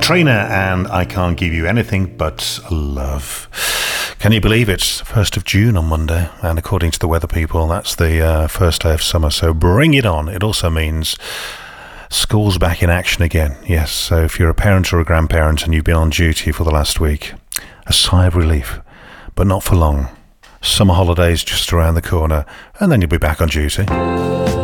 Katrina and I Can't Give You Anything But Love. Can you believe it's 1st of June on Monday? And according to the weather people, that's the first day of summer, so bring it on. It also means school's back in action again. Yes, so if you're a parent or a grandparent and you've been on duty for the last week, a sigh of relief, but not for long. Summer holidays just around the corner, and then you'll be back on duty.